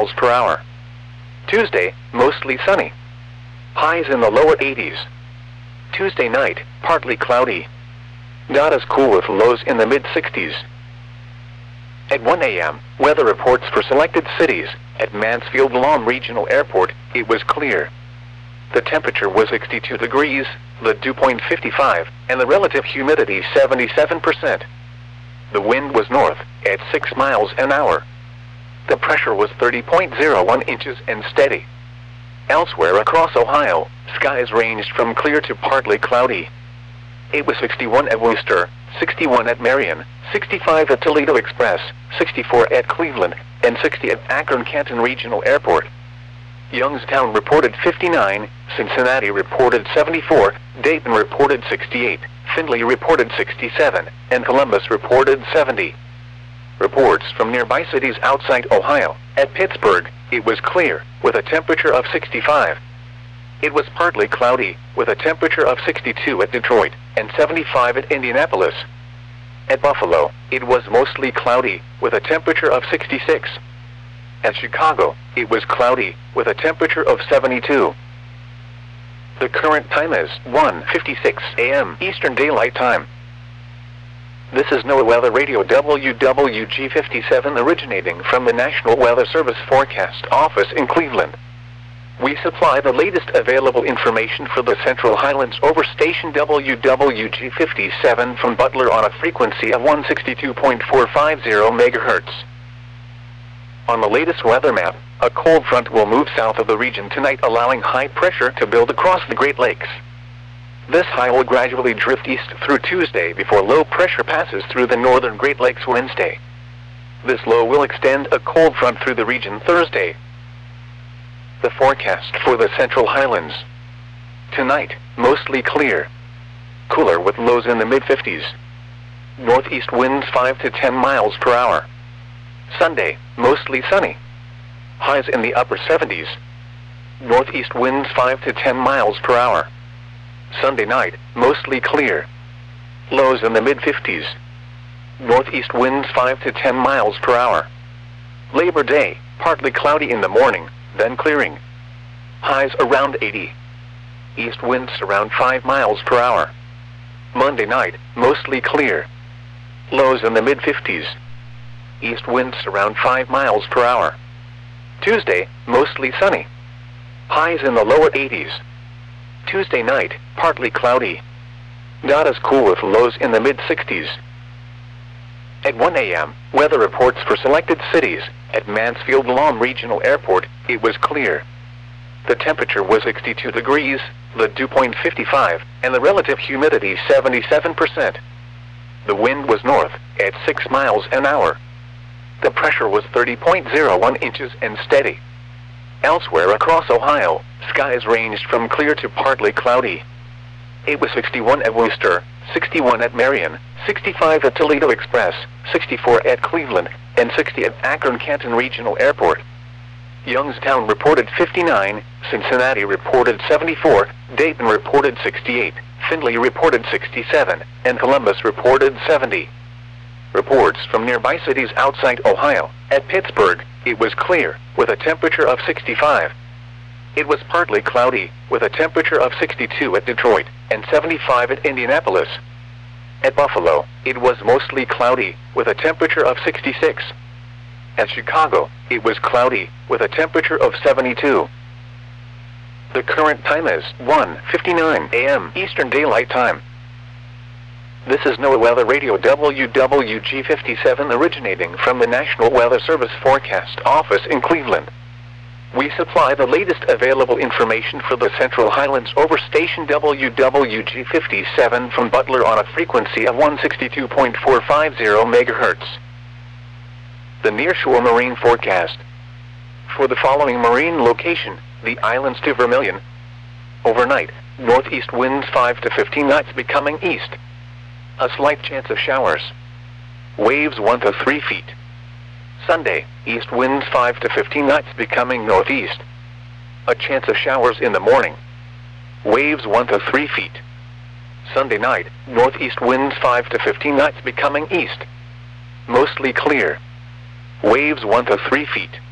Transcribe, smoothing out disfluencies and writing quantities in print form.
miles per hour. Tuesday, mostly sunny. Highs in the lower 80s. Tuesday night, partly cloudy. Not as cool with lows in the mid-60s. At 1 a.m., weather reports for selected cities. At Mansfield-Lom Regional Airport, it was clear. The temperature was 62 degrees, the dew point 55, and the relative humidity 77%. The wind was north, at 6 miles an hour. The pressure was 30.01 inches and steady. Elsewhere across Ohio, skies ranged from clear to partly cloudy. It was 61 at Wooster, 61 at Marion, 65 at Toledo Express, 64 at Cleveland, and 60 at Akron-Canton Regional Airport. Youngstown reported 59, Cincinnati reported 74, Dayton reported 68, Findlay reported 67, and Columbus reported 70. Reports from nearby cities outside Ohio. At Pittsburgh, it was clear, with a temperature of 65. It was partly cloudy, with a temperature of 62 at Detroit, and 75 at Indianapolis. At Buffalo, it was mostly cloudy, with a temperature of 66. At Chicago, it was cloudy, with a temperature of 72. The current time is 1:56 a.m. Eastern Daylight Time. This is NOAA Weather Radio WWG57 originating from the National Weather Service Forecast Office in Cleveland. We supply the latest available information for the Central Highlands over station WWG57 from Butler on a frequency of 162.450 MHz. On the latest weather map, a cold front will move south of the region tonight, allowing high pressure to build across the Great Lakes. This high will gradually drift east through Tuesday before low pressure passes through the northern Great Lakes Wednesday. This low will extend a cold front through the region Thursday. The forecast for the Central Highlands. Tonight, mostly clear. Cooler with lows in the mid-50s. Northeast winds 5 to 10 miles per hour. Sunday, mostly sunny. Highs in the upper 70s. Northeast winds 5 to 10 miles per hour. Sunday night, mostly clear. Lows in the mid-50s. Northeast winds 5 to 10 miles per hour. Labor Day, partly cloudy in the morning, then clearing. Highs around 80. East winds around 5 miles per hour. Monday night, mostly clear. Lows in the mid-50s. East winds around 5 miles per hour. Tuesday, mostly sunny. Highs in the lower 80s. Tuesday night, partly cloudy. Not as cool with lows in the mid-60s. At 1 a.m., weather reports for selected cities. At Mansfield-Lom Regional Airport, it was clear. The temperature was 62 degrees, the dew point 55, and the relative humidity 77%. The wind was north, at 6 miles an hour. The pressure was 30.01 inches and steady. Elsewhere across Ohio, skies ranged from clear to partly cloudy. It was 61 at Wooster, 61 at Marion, 65 at Toledo Express, 64 at Cleveland, and 60 at Akron-Canton Regional Airport. Youngstown reported 59, Cincinnati reported 74, Dayton reported 68, Findlay reported 67, and Columbus reported 70. Reports from nearby cities outside Ohio. At Pittsburgh, it was clear, with a temperature of 65. It was partly cloudy, with a temperature of 62 at Detroit, and 75 at Indianapolis. At Buffalo, it was mostly cloudy, with a temperature of 66. At Chicago, it was cloudy, with a temperature of 72. The current time is 1:59 a.m. Eastern Daylight Time. This is NOAA Weather Radio WWG57 originating from the National Weather Service Forecast Office in Cleveland. We supply the latest available information for the Central Highlands over station WWG57 from Butler on a frequency of 162.450 MHz. The Nearshore Marine Forecast. For the following marine location, the islands to Vermilion. Overnight, northeast winds 5 to 15 knots becoming east. A slight chance of showers. Waves 1 to 3 feet. Sunday, east winds 5 to 15 knots becoming northeast. A chance of showers in the morning. Waves 1 to 3 feet. Sunday night, northeast winds 5 to 15 knots becoming east. Mostly clear. Waves 1 to 3 feet.